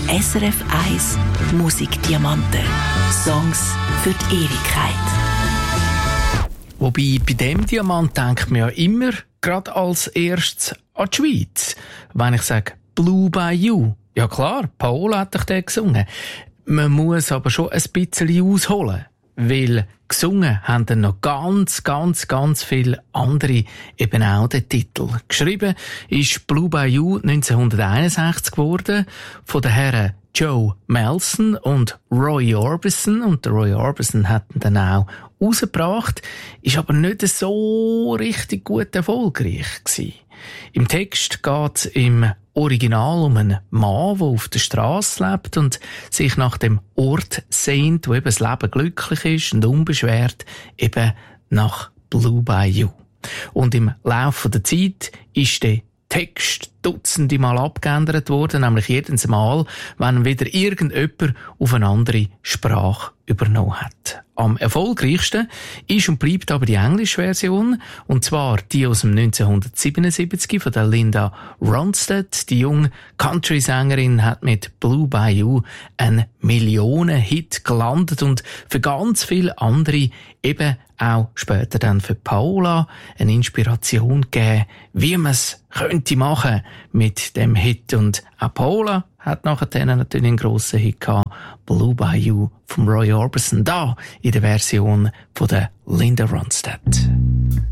SRF 1 Musikdiamanten. Songs für die Ewigkeit. Wobei, bei dem Diamant denkt man ja immer gerade als erstes an die Schweiz. Wenn ich sage «Blue Bayou», ja klar, Paola hat doch den gesungen. Man muss aber schon ein bisschen ausholen, weil gesungen haben dann noch ganz viele andere eben auch den Titel. Geschrieben ist «Blue Bayou» 1961 geworden von den Herren Joe Melson und Roy Orbison. Und der Roy Orbison hat ihn dann auch rausgebracht, ist aber nicht so richtig gut erfolgreich gewesen. Im Text geht es im Original um einen Mann, der auf der Straße lebt und sich nach dem Ort sehnt, wo eben das Leben glücklich ist und unbeschwert, eben nach Blue Bayou. Und im Laufe der Zeit ist der Text dutzende Mal abgeändert worden, nämlich jedes Mal, wenn wieder irgendjemand auf eine andere Sprache übernommen hat. Am erfolgreichsten ist und bleibt aber die englische Version, und zwar die aus dem 1977 von der Linda Ronstadt. Die junge Country-Sängerin hat mit Blue Bayou einen Millionen-Hit gelandet und für ganz viele andere, eben auch später dann für Paola, eine Inspiration gegeben, wie man es könnte machen mit dem Hit. Und auch Paola hat nachher natürlich einen grossen Hit gehabt, Blue Bayou von Roy Orbison, da in der Version von der Linda Ronstadt.